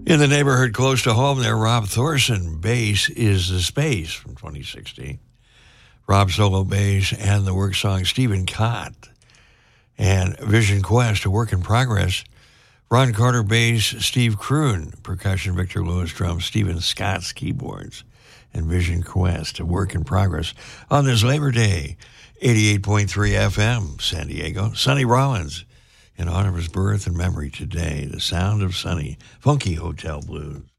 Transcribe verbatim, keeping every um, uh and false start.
In the neighborhood close to home there, Rob Thorson, Bass is the Space from twenty sixteen. Rob solo bass and the work song Stephen Cott. And Vision Quest, a work in progress. Ron Carter bass, Steve Kroon percussion, Victor Lewis drums, Stephen Scott's keyboards. And Vision Quest, a work in progress. On this Labor Day, eighty-eight point three F M, San Diego. Sonny Rollins, in honor of his birth and memory today, the sound of Sonny, Funky Hotel Blues.